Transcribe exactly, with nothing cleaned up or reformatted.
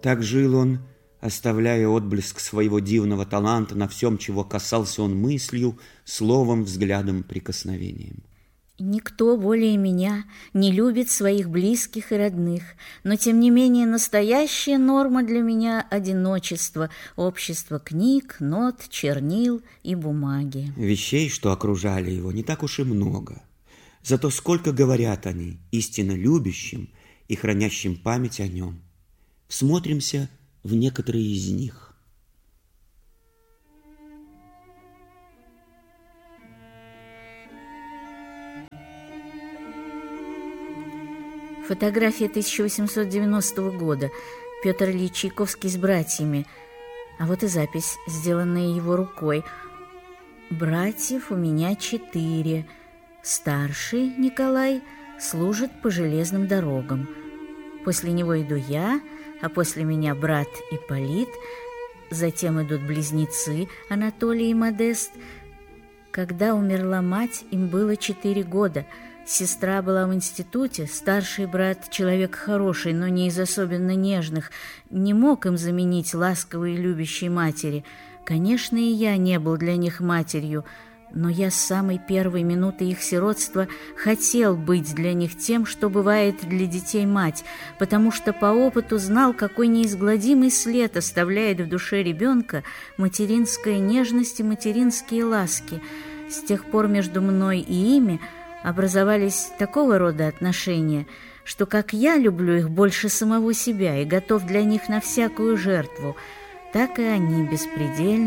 Так жил он, оставляя отблеск своего дивного таланта на всем, чего касался он мыслью, словом, взглядом, прикосновением. Никто более меня не любит своих близких и родных, но, тем не менее, настоящая норма для меня — одиночество, общество книг, нот, чернил и бумаги. Вещей, что окружали его, не так уж и много. Зато сколько говорят они истинно любящим и хранящим память о нем. Всмотримся в некоторые из них. Фотография тысяча восемьсот девяностого года. Петр Ильич Чайковский с братьями. А вот и запись, сделанная его рукой. «Братьев у меня четыре. Старший, Николай, служит по железным дорогам. После него иду я, а после меня брат Ипполит. Затем идут близнецы Анатолий и Модест. Когда умерла мать, им было четыре года. Сестра была в институте, старший брат, человек хороший, но не из особенно нежных, не мог им заменить ласковой и любящей матери. Конечно, и я не был для них матерью, но я с самой первой минуты их сиротства хотел быть для них тем, что бывает для детей мать, потому что по опыту знал, какой неизгладимый след оставляет в душе ребенка материнская нежность и материнские ласки. С тех пор между мной и ими образовались такого рода отношения, что как я люблю их больше самого себя и готов для них на всякую жертву, так и они беспредельно